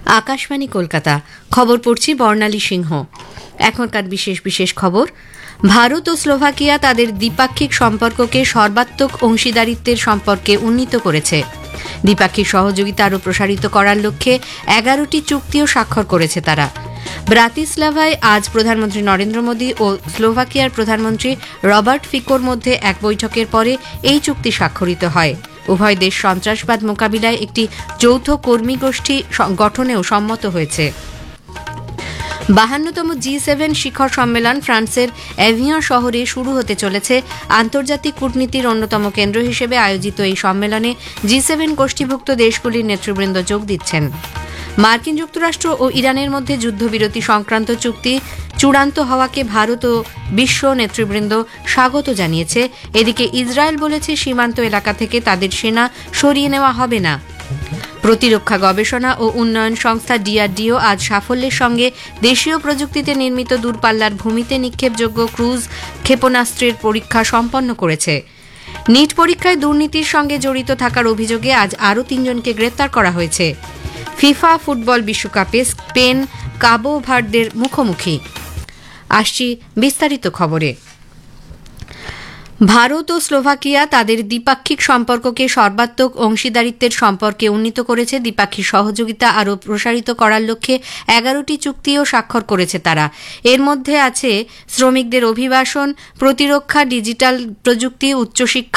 আকাশবাণী কলকাতা। খবর পড়ছি বর্ণালী সিংহ। এখনকার বিশেষ বিশেষ খবর। ভারত ও স্লোভাকিয়া তাদের দ্বিপাক্ষিক সম্পর্ককে সর্বাত্মক অংশীদারিত্বের সম্পর্কে উন্নীত করেছে। দ্বিপাক্ষিক সহযোগিতা আরও প্রসারিত করার লক্ষ্যে 11টি চুক্তিও স্বাক্ষর করেছে তারা। ব্রাতিস্লাভায় আজ প্রধানমন্ত্রী নরেন্দ্র মোদী ও স্লোভাকিয়ার প্রধানমন্ত্রী রবার্ট ফিকোর মধ্যে এক বৈঠকের পরে এই চুক্তি স্বাক্ষরিত হয়। উভয় দেশ সন্ত্রাসবাদ মোকাবিলায় একটি যৌথ কর্মী গোষ্ঠী গঠনেও সম্মত হয়েছে। 52তম G7 শিখর সম্মেলন ফ্রান্সের এভিয়ান শহরে শুরু হতে চলেছে। আন্তর্জাতিক কূটনীতির অন্যতম কেন্দ্র হিসেবে আয়োজিত এই সম্মেলনে G7 গোষ্ঠীভুক্ত দেশগুলির নেতৃবৃন্দ যোগ দিচ্ছেন। মার্কিন যুক্তরাষ্ট্র ও ইরানের মধ্যে যুদ্ধবিরতি সংক্রান্ত চুক্তি চূড়ান্ত হওয়াকে ভারত ও বিশ্ব নেতৃবৃন্দ স্বাগত জানিয়েছে। এদিকে ইসরায়েল বলেছে সীমান্ত এলাকা থেকে তাদের সেনা সরিয়ে নেওয়া হবে না। প্রতিরক্ষা গবেষণা ও উন্নয়ন সংস্থা DRDO আজ সাফল্যের সঙ্গে দেশীয় প্রযুক্তিতে নির্মিত দূরপাল্লার ভূমিতে নিক্ষেপযোগ্য ক্রুজ ক্ষেপণাস্ত্রের পরীক্ষা সম্পন্ন করেছে। নিট পরীক্ষায় দুর্নীতির সঙ্গে জড়িত থাকার অভিযোগে আজ আরও 3 জনকে গ্রেপ্তার করা হয়েছে। ফিফা ফুটবল বিশ্বকাপে স্পেন কাবো ভার্দের মুখোমুখি। আসছি বিস্তারিত খবরে। ভারত ও স্লোভাকিয়া তাদের দ্বিপাক্ষিক সম্পর্ককে সর্বাত্মক অংশীদারিত্বের সম্পর্কে উন্নীত করেছে। দ্বিপাক্ষিক সহযোগিতা আরও প্রসারিত করার লক্ষ্যে 11টি চুক্তিও স্বাক্ষর করেছে তারা। এর মধ্যে আছে শ্রমিকদের অভিবাসন, প্রতিরক্ষা, ডিজিটাল প্রযুক্তি, উচ্চশিক্ষা,